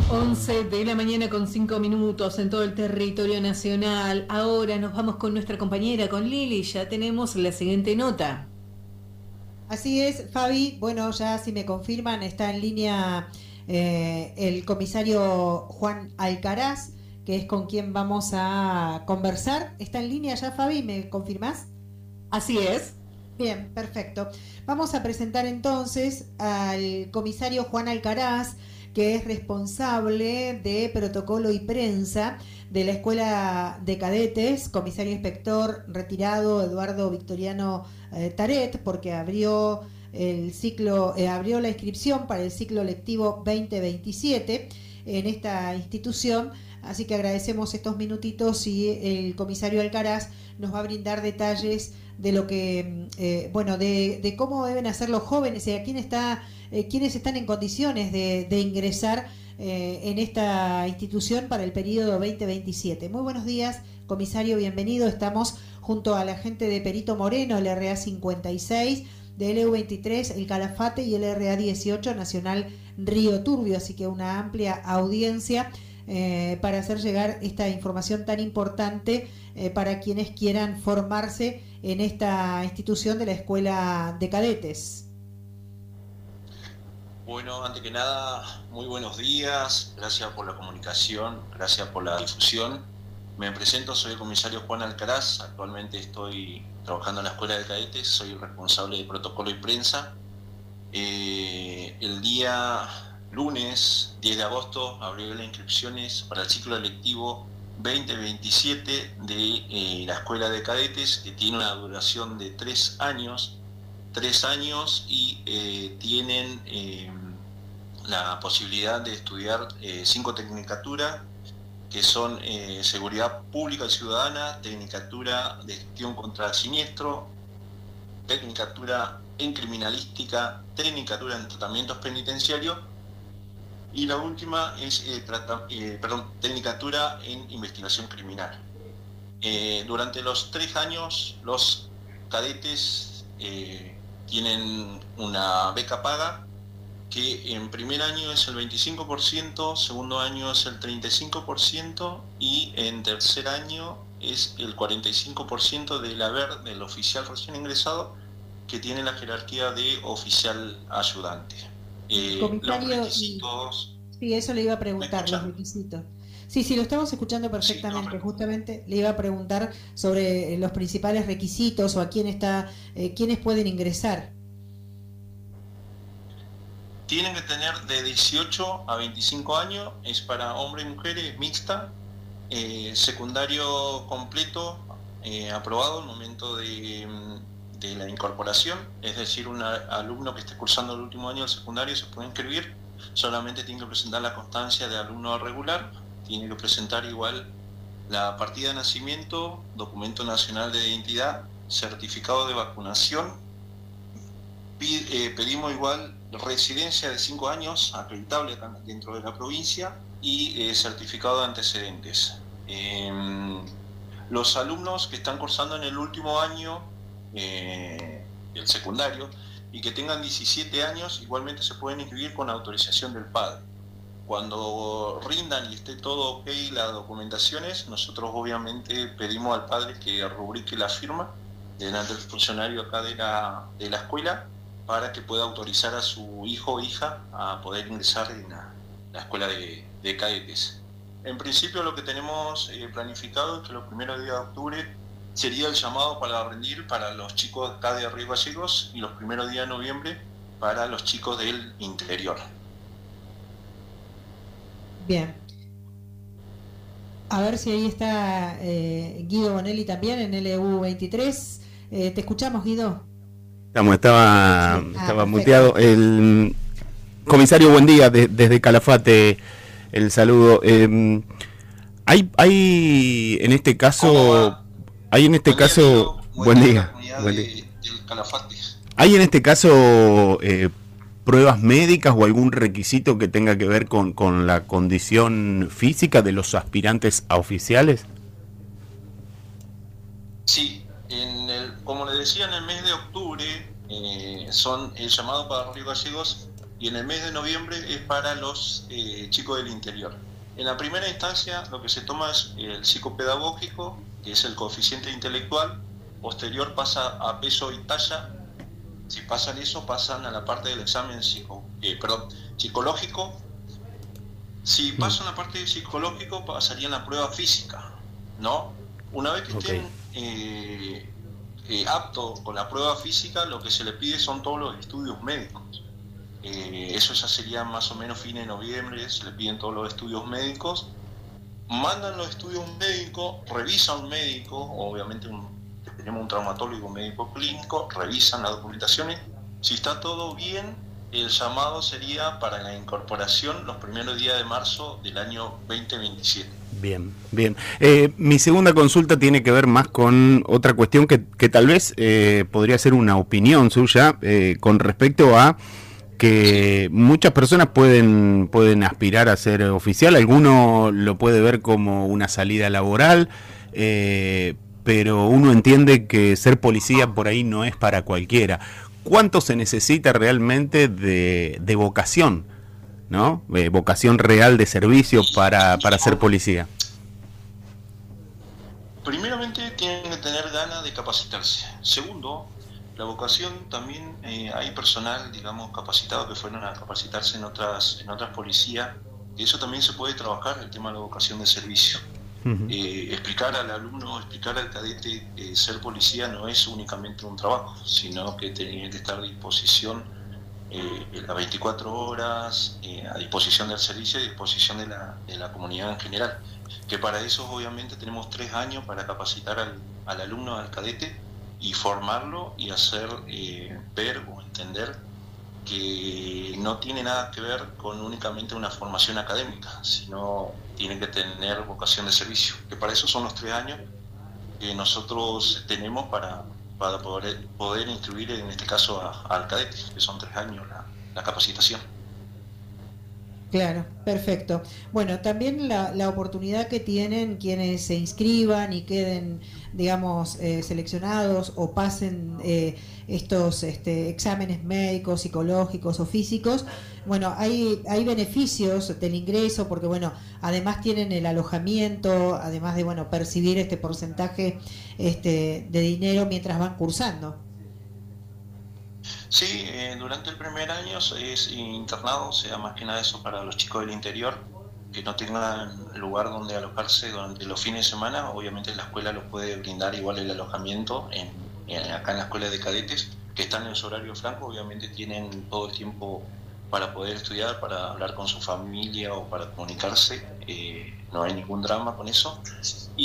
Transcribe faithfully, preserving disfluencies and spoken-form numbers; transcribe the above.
once de la mañana con cinco minutos en todo el territorio nacional. Ahora nos vamos con nuestra compañera, con Lili. Ya tenemos la siguiente nota. Así es, Fabi. Bueno, ya si me confirman, está en línea eh, el comisario Juan Alcaraz, que es con quien vamos a conversar. ¿Está en línea ya, Fabi? ¿Me confirmás? Así es. Bien, perfecto. Vamos a presentar entonces al comisario Juan Alcaraz, que es responsable de protocolo y prensa de la Escuela de Cadetes, comisario inspector retirado Eduardo Victoriano eh, Taret, porque abrió el ciclo, eh, abrió la inscripción para el ciclo lectivo veinte veintisiete en esta institución. Así que agradecemos estos minutitos y el comisario Alcaraz nos va a brindar detalles de lo que, eh, bueno, de, de cómo deben hacer los jóvenes y a quién está, eh, quiénes están en condiciones de, de ingresar eh, en esta institución para el periodo veinte veintisiete. Muy buenos días, comisario, bienvenido. Estamos junto a la gente de Perito Moreno, el R A cincuenta y seis, de L U veintitrés, el Calafate, y el R A dieciocho, Nacional Río Turbio, así que una amplia audiencia eh, para hacer llegar esta información tan importante eh, para quienes quieran formarse en esta institución de la Escuela de Cadetes. Bueno, antes que nada, muy buenos días, gracias por la comunicación, gracias por la difusión. Me presento, soy el comisario Juan Alcaraz, actualmente estoy trabajando en la Escuela de Cadetes, soy responsable de protocolo y prensa. Eh, el día lunes diez de agosto abrió las inscripciones para el ciclo lectivo veinte veintisiete de eh, la Escuela de Cadetes, que tiene una duración de tres años, tres años y eh, tienen eh, la posibilidad de estudiar eh, cinco tecnicaturas, que son eh, Seguridad Pública y Ciudadana, Tecnicatura de Gestión contra el Siniestro, Tecnicatura en Criminalística, Tecnicatura en Tratamientos Penitenciarios, y la última es eh, trata, eh, perdón, Tecnicatura en Investigación Criminal. Eh, durante los tres años los cadetes eh, tienen una beca paga, que en primer año es el veinticinco por ciento, segundo año es el treinta y cinco por ciento y en tercer año es el cuarenta y cinco por ciento del haber del oficial recién ingresado, que tiene la jerarquía de oficial ayudante. Eh, Comisario, los requisitos... Sí, eso le iba a preguntar, los requisitos. Sí, sí, lo estamos escuchando perfectamente. Sí, no, justamente le iba a preguntar sobre los principales requisitos o a quién está, eh, quiénes pueden ingresar. Tienen que tener de dieciocho a veinticinco años, es para hombres y mujeres, mixta, eh, secundario completo, eh, aprobado al momento de, de la incorporación, es decir, un alumno que esté cursando el último año del secundario se puede inscribir, solamente tiene que presentar la constancia de alumno regular, tiene que presentar igual la partida de nacimiento, documento nacional de identidad, certificado de vacunación. Pedimos igual residencia de cinco años, acreditable acá dentro de la provincia, y eh, certificado de antecedentes. Eh, los alumnos que están cursando en el último año eh, el secundario y que tengan diecisiete años, igualmente se pueden inscribir con autorización del padre. Cuando rindan y esté todo ok las documentaciones, nosotros obviamente pedimos al padre que rubrique la firma delante del funcionario acá de la, de la escuela, para que pueda autorizar a su hijo o hija a poder ingresar en la, la escuela de, de cadetes. En principio lo que tenemos eh, planificado es que los primeros días de octubre sería el llamado para rendir para los chicos acá de Río Gallegos y los primeros días de noviembre para los chicos del interior. Bien. A ver si ahí está eh, Guido Bonelli también en L U veintitrés. Eh, ¿Te escuchamos, Guido? Estamos, estaba, sí. estaba ah, muteado. El comisario, buen día, de, desde Calafate, el saludo. Eh, hay, hay en este caso, hay en este buen caso, día, buen día, buen día. De, de Calafate. Hay en este caso eh, pruebas médicas o algún requisito que tenga que ver con, con la condición física de los aspirantes a oficiales. Sí. En el, como les decía, en el mes de octubre eh, son el llamado para Río Gallegos y en el mes de noviembre es para los eh, chicos del interior. En la primera instancia lo que se toma es el psicopedagógico, que es el coeficiente intelectual, posterior pasa a peso y talla. Si pasan eso, pasan a la parte del examen psico, eh, perdón, psicológico. Si pasan la parte psicológico, pasarían la prueba física, ¿no? Una vez que Okay. estén eh, eh, aptos con la prueba física, lo que se les pide son todos los estudios médicos. Eh, eso ya sería más o menos fin de noviembre, se les piden todos los estudios médicos. Mandan los estudios médicos, revisa un médico, obviamente un, tenemos un traumatólogo médico clínico, revisan las documentaciones. Si está todo bien, el llamado sería para la incorporación los primeros días de marzo del año veinte veintisiete. Bien, bien. Eh, mi segunda consulta tiene que ver más con otra cuestión que, que tal vez eh, podría ser una opinión suya eh, con respecto a que muchas personas pueden, pueden aspirar a ser oficial, alguno lo puede ver como una salida laboral, eh, pero uno entiende que ser policía por ahí no es para cualquiera. ¿Cuánto se necesita realmente de, de vocación, ¿no? Eh, vocación real de servicio para, para ser policía? Primeramente tienen que tener ganas de capacitarse. Segundo, la vocación también, eh, hay personal, digamos, capacitado que fueron a capacitarse en otras, en otras policías, y eso también se puede trabajar, el tema de la vocación de servicio. Uh-huh. Eh, explicar al alumno, explicar al cadete que eh, ser policía no es únicamente un trabajo, sino que tiene que estar a disposición eh, las veinticuatro horas, eh, a disposición del servicio y a disposición de la, de la comunidad en general. Que para eso obviamente tenemos tres años para capacitar al, al alumno, al cadete, y formarlo y hacer eh, ver o entender que no tiene nada que ver con únicamente una formación académica, sino tiene que tener vocación de servicio, que para eso son los tres años que nosotros tenemos para, para poder, poder instruir en este caso a, al cadete, que son tres años la, la capacitación. Claro, perfecto. Bueno, también la, la oportunidad que tienen quienes se inscriban y queden, digamos, eh, seleccionados o pasen eh, estos este, exámenes médicos, psicológicos o físicos. Bueno, hay, hay beneficios del ingreso porque, bueno, además tienen el alojamiento, además de, bueno, percibir este porcentaje este, de dinero mientras van cursando. Sí, eh, durante el primer año es internado, o sea, más que nada eso para los chicos del interior, que no tengan lugar donde alojarse durante los fines de semana. Obviamente la escuela los puede brindar igual el alojamiento en, en, acá en la escuela de cadetes, que están en su horario franco, obviamente tienen todo el tiempo para poder estudiar, para hablar con su familia o para comunicarse, eh, no hay ningún drama con eso. Y